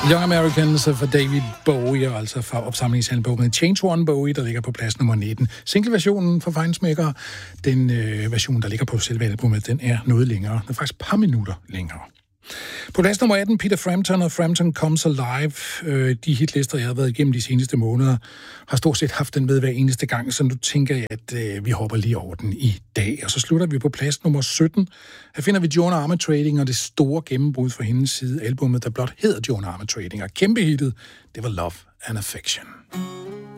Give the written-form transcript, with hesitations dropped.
Young Americans for David Bowie, og altså fra opsamlingsalbummet Change One Bowie, der ligger på plads nummer 19. Singleversionen for Feinschmecker, den version, der ligger på selve albumet, den er noget længere. Den er faktisk et par minutter længere. På plads nummer 18, Peter Frampton og Frampton Comes Alive. De hitlister, jeg har været igennem de seneste måneder, har stort set haft den med hver eneste gang, så nu tænker jeg, at vi hopper lige over den i dag. Og så slutter vi på plads nummer 17. Her finder vi Joan Armatrading og det store gennembrud fra hendes side. Albumet, der blot hedder Joan Armatrading, og kæmpe hittet, det var Love and Affection.